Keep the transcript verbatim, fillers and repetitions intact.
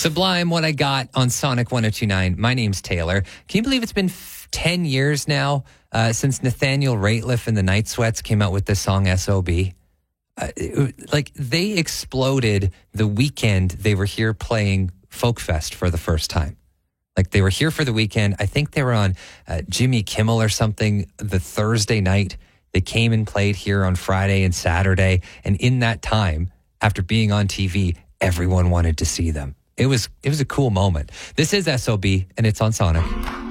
Sublime, What I Got on Sonic one oh two point nine. My name's Taylor. Can you believe it's been f- ten years now uh, since Nathaniel Rateliff and the Night Sweats came out with this song S O B? Uh, it, like, they exploded the weekend they were here playing Folk Fest for the first time. Like, they were here for the weekend. I think they were on uh, Jimmy Kimmel or something the Thursday night. They came and played here on Friday and Saturday. And in that time, after being on T V, everyone wanted to see them. It was it was a cool moment. This is S O B, and it's on Sonic.